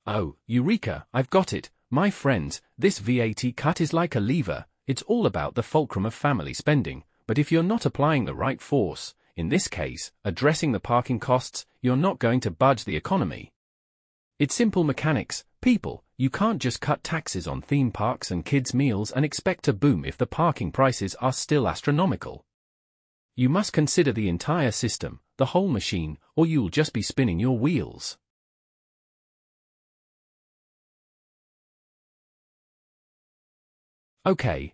Oh, Eureka, I've got it. My friends, this VAT cut is like a lever. It's all about the fulcrum of family spending, but if you're not applying the right force, in this case, addressing the parking costs, you're not going to budge the economy. It's simple mechanics, people. You can't just cut taxes on theme parks and kids' meals and expect to boom if the parking prices are still astronomical. You must consider the entire system, the whole machine, or you'll just be spinning your wheels. Okay,